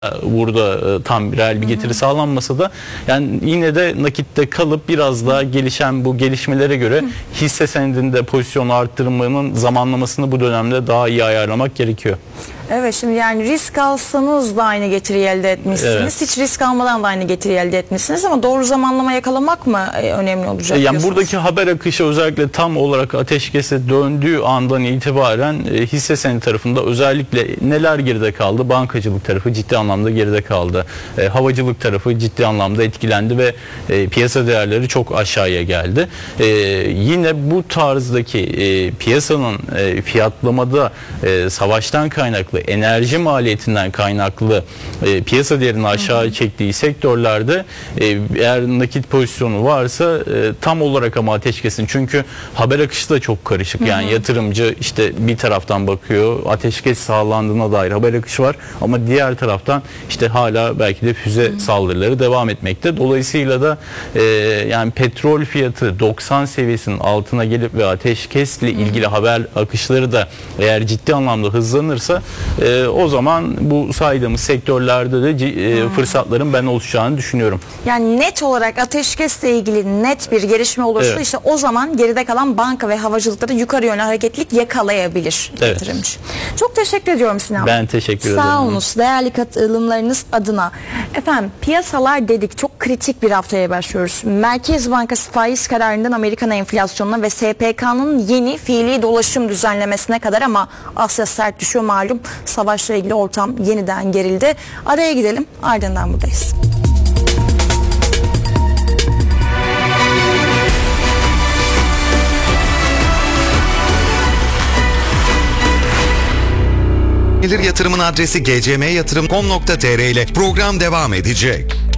burada tam reel bir getiri sağlanmasa da yani yine de nakitte kalıp biraz daha gelişen bu gelişmelere göre hisse senedinde pozisyonu arttırmanın zamanlamasını bu dönemde daha iyi ayarlamak gerekiyor. Evet, şimdi yani risk alsanız da aynı getiriyi elde etmişsiniz. Evet. Hiç risk almadan da aynı getiriyi elde etmişsiniz ama doğru zamanlama yakalamak mı önemli olacak? Yani buradaki haber akışı özellikle tam olarak ateşkese döndüğü andan itibaren hisse senedi tarafında özellikle neler geride kaldı? Bankacılık tarafı ciddi anlamda geride kaldı. Havacılık tarafı ciddi anlamda etkilendi ve piyasa değerleri çok aşağıya geldi. Yine bu tarzdaki piyasanın fiyatlamada savaştan kaynaklı, enerji maliyetinden kaynaklı piyasa değerini aşağı çektiği sektörlerde eğer nakit pozisyonu varsa tam olarak ama ateşkesin. Çünkü haber akışı da çok karışık. Yani yatırımcı işte bir taraftan bakıyor, ateşkes sağlandığına dair haber akışı var ama diğer taraftan işte hala belki de füze saldırıları devam etmekte. Dolayısıyla da yani petrol fiyatı 90 seviyesinin altına gelip ve ateşkesle ilgili haber akışları da eğer ciddi anlamda hızlanırsa o zaman bu saydığımız sektörlerde de fırsatların ben oluşacağını düşünüyorum. Yani net olarak ateşkesle ilgili net bir gelişme olursa işte o zaman geride kalan banka ve havacılıkta yukarı yönlü hareketlilik yakalayabilir yatırımcı. Çok teşekkür ediyorum Sinan. Ben teşekkür ederim. Sağ olunuz değerli katılımlarınız adına. Efendim piyasalar dedik, çok kritik bir haftaya başlıyoruz. Merkez Bankası faiz kararından Amerikan enflasyonuna ve SPK'nın yeni fiili dolaşım düzenlemesine kadar ama Asya sert düşüyor malum. Savaşla ilgili ortam yeniden gerildi. Araya gidelim, ardından buradayız. Gelir yatırımın adresi gcmyatırım.com.tr ile program devam edecek.